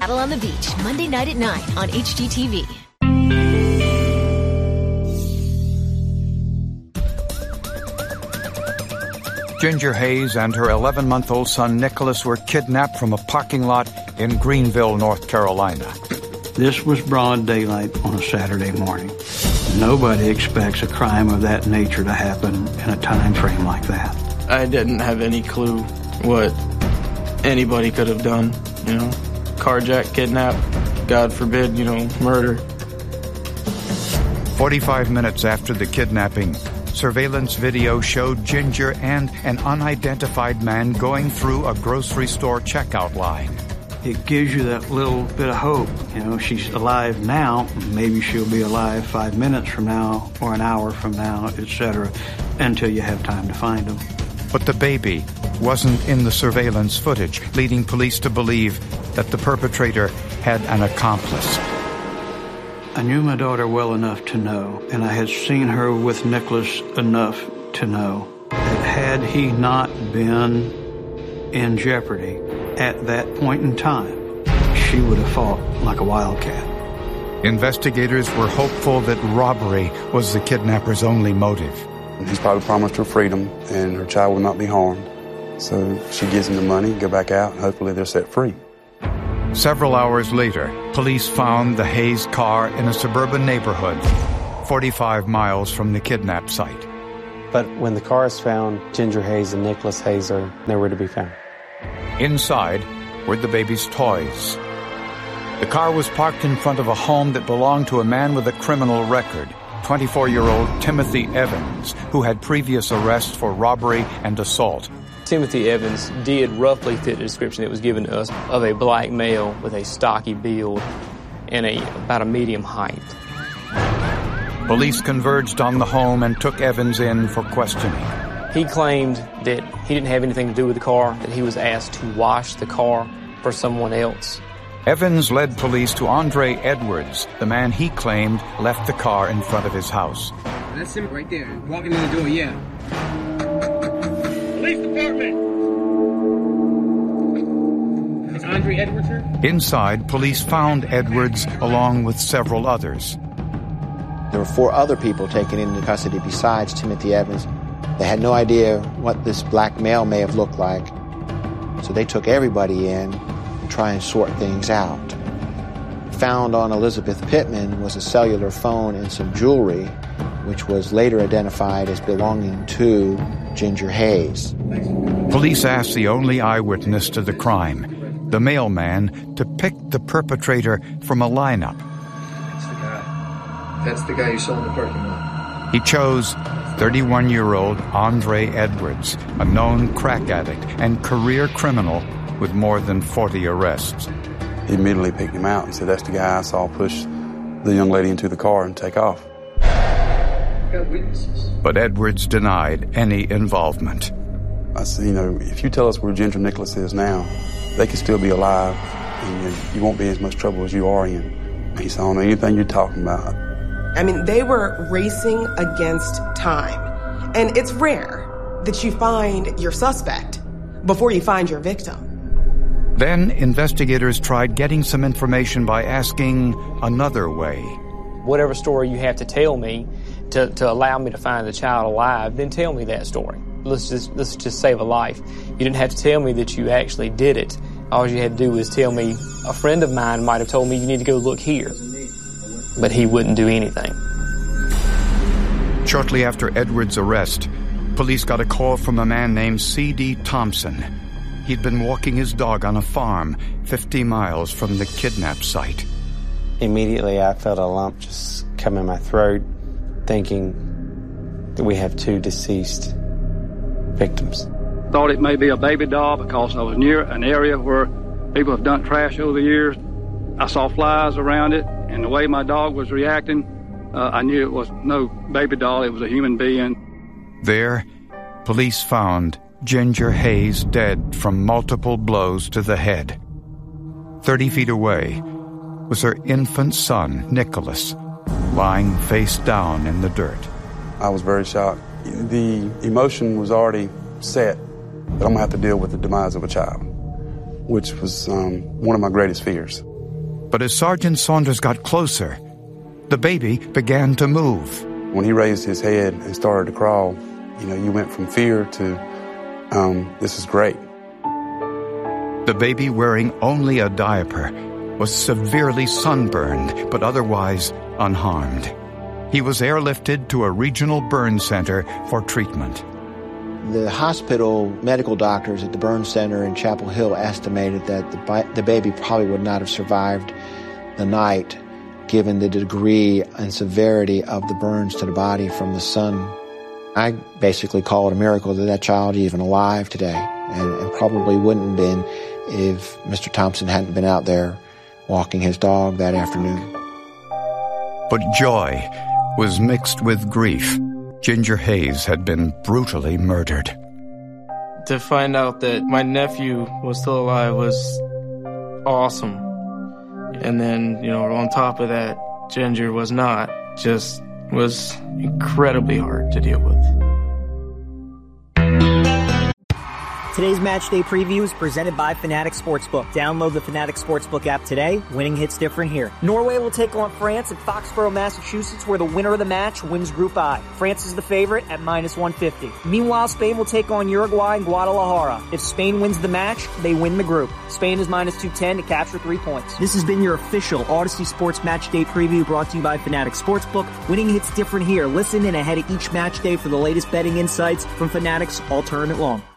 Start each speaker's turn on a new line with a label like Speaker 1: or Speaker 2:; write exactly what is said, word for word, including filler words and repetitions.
Speaker 1: Battle on the Beach, Monday night at nine on H G T V.
Speaker 2: Ginger Hayes and her eleven-month-old son Nicholas were kidnapped from a parking lot in Greenville, North Carolina.
Speaker 3: This was broad daylight on a Saturday morning. Nobody expects a crime of that nature to happen in a time frame like that.
Speaker 4: I didn't have any clue what anybody could have done, you know. Carjack, kidnap, God forbid, you know, murder.
Speaker 2: Forty-five minutes after the kidnapping, surveillance video showed Ginger and an unidentified man going through a grocery store checkout line.
Speaker 3: It gives you that little bit of hope. You know, she's alive now. Maybe she'll be alive five minutes from now or an hour from now, et cetera, until you have time to find them.
Speaker 2: But the baby wasn't in the surveillance footage, leading police to believe that the perpetrator had an accomplice.
Speaker 3: I knew my daughter well enough to know, and I had seen her with Nicholas enough to know that had he not been in jeopardy at that point in time, she would have fought like a wildcat.
Speaker 2: Investigators were hopeful that robbery was the kidnapper's only motive.
Speaker 5: He's probably promised her freedom and her child will not be harmed. So she gives him the money, go back out, and hopefully they're set free.
Speaker 2: Several hours later, police found the Hayes car in a suburban neighborhood, forty-five miles from the kidnap site.
Speaker 6: But when the car is found, Ginger Hayes and Nicholas Hayes are nowhere to be found.
Speaker 2: Inside were the baby's toys. The car was parked in front of a home that belonged to a man with a criminal record, twenty-four-year-old Timothy Evans, who had previous arrests for robbery and assault.
Speaker 4: Timothy Evans did roughly fit the description that was given to us of a black male with a stocky build and a about a medium height.
Speaker 2: Police converged on the home and took Evans in for questioning.
Speaker 4: He claimed that he didn't have anything to do with the car, that he was asked to wash the car for someone else.
Speaker 2: Evans led police to Andre Edwards, the man he claimed left the car in front of his house.
Speaker 7: That's him right there, walking in the door, yeah. Police department! Is Andre Edwards here?
Speaker 2: Inside, police found Edwards along with several others.
Speaker 8: There were four other people taken into custody besides Timothy Evans. They had no idea what this black male may have looked like. So they took everybody in to try and sort things out. Found on Elizabeth Pittman was a cellular phone and some jewelry, which was later identified as belonging to Ginger Hayes.
Speaker 2: Police asked the only eyewitness to the crime, the mailman, to pick the perpetrator from a lineup.
Speaker 7: That's the guy. That's the guy you saw in the parking lot.
Speaker 2: He chose thirty-one-year-old Andre Edwards, a known crack addict and career criminal with more than forty arrests.
Speaker 5: He immediately picked him out and said, that's the guy I saw push the young lady into the car and take off.
Speaker 7: Got witnesses.
Speaker 2: But Edwards denied any involvement.
Speaker 5: I said, you know, if you tell us where Ginger Nicholas is now, they could still be alive, and you, know, you won't be in as much trouble as you are in. And he said, I don't know anything you're talking about.
Speaker 9: I mean, they were racing against time. And it's rare that you find your suspect before you find your victim.
Speaker 2: Then investigators tried getting some information by asking another way.
Speaker 4: Whatever story you have to tell me to, to allow me to find the child alive, then tell me that story. Let's just, let's just save a life. You didn't have to tell me that you actually did it. All you had to do was tell me, a friend of mine might have told me you need to go look here. But he wouldn't do anything.
Speaker 2: Shortly after Edwards' arrest, police got a call from a man named C D Thompson. He'd been walking his dog on a farm fifty miles from the kidnap site.
Speaker 6: Immediately I felt a lump just come in my throat, thinking that we have two deceased victims.
Speaker 10: Thought it may be a baby doll because I was near an area where people have dumped trash over the years. I saw flies around it, and the way my dog was reacting, uh, I knew it was no baby doll, it was a human being.
Speaker 2: There, police found Ginger Hayes dead from multiple blows to the head. Thirty feet away was her infant son, Nicholas, lying face down in the dirt.
Speaker 5: I was very shocked. The emotion was already set that I'm going to have to deal with the demise of a child, which was um, one of my greatest fears.
Speaker 2: But as Sergeant Saunders got closer, the baby began to move.
Speaker 5: When he raised his head and started to crawl, you know, you went from fear to, um, this is great.
Speaker 2: The baby, wearing only a diaper, was severely sunburned, but otherwise unharmed. He was airlifted to a regional burn center for treatment.
Speaker 8: The hospital medical doctors at the burn center in Chapel Hill estimated that the, bi- the baby probably would not have survived the night, given the degree and severity of the burns to the body from the sun. I basically call it a miracle that that child is even alive today, and, and probably wouldn't have been if Mister Thompson hadn't been out there walking his dog that afternoon.
Speaker 2: But joy was mixed with grief. Ginger Hayes had been brutally murdered.
Speaker 11: To find out that my nephew was still alive was awesome. And then, you know, on top of that, Ginger was not. Just was incredibly hard to deal with.
Speaker 12: Today's match day preview is presented by Fanatic Sportsbook. Download the Fanatic Sportsbook app today. Winning hits different here. Norway will take on France at Foxborough, Massachusetts, where the winner of the match wins Group I. France is the favorite at minus one fifty. Meanwhile, Spain will take on Uruguay in Guadalajara. If Spain wins the match, they win the group. Spain is minus two ten to capture three points. This has been your official Odyssey Sports Match Day preview brought to you by Fanatic Sportsbook. Winning hits different here. Listen in ahead of each match day for the latest betting insights from Fanatic's All Tournament Long.